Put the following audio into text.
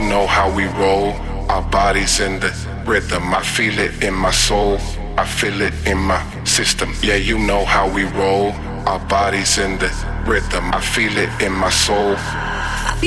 know how we roll. Our bodies in the rhythm. I feel it in my soul. I feel it in my system. Yeah, you know how we roll. Our bodies in the rhythm. I feel it in my soul.